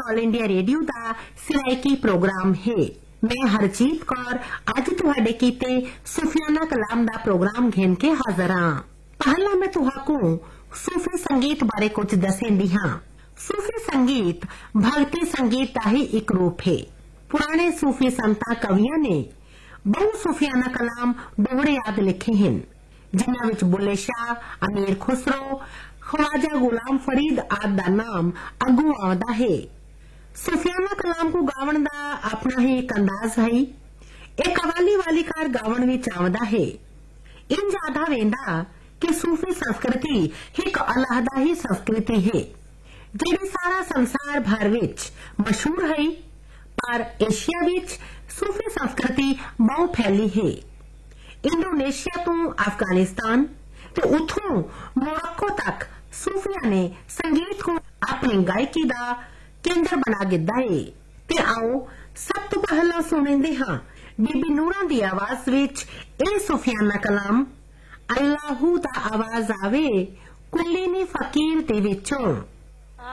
All India radio का Saraiki programme है। मैं हरजीत कौर अज तुहाडे कीते सूफियाना कलाम दा प्रोग्राम घेन के हाजिर हां। पहला मैं तुहाकू सूफी संगीत बारे कुछ दसेंदी हां। सूफी संगीत भक्ति संगीत का ही एक रूप है। पुराने सूफी संतां कवियां ने बहु सूफियाना कलाम दोहरे याद लिखे हैं, जिन्हां विच बुल्ले शाह, अमीर खुसरो, ख्वाजा गुलाम फरीद आदि दा नाम अगू आउंदा है। सूफियाना कलाम को गावण दा अपना ही एक अंदाज है। एक कवाली वालीकार गावण विच आउंदा है। इंज आधा वेंदा कि सूफी संस्कृति एक अलहदा ही संस्कृति है, जिहड़ी सारा संसार भर विच मशहूर है। पर एशिया विच सूफी संस्कृति बहु फैली है। इंडोनेशिया तो अफगानिस्तान ते उथों मोरक्को तक सूफिया ने संगीत को अपनी गायकी दा केंद्र बना दिता है। ते आओ सब तो पहला सुनेंदे हां बीबी नूरा दी आवाज विच ए सूफियाना कलाम अल्लाहू दा आवाज आवे कुल्ली ने फकीर दे विचों।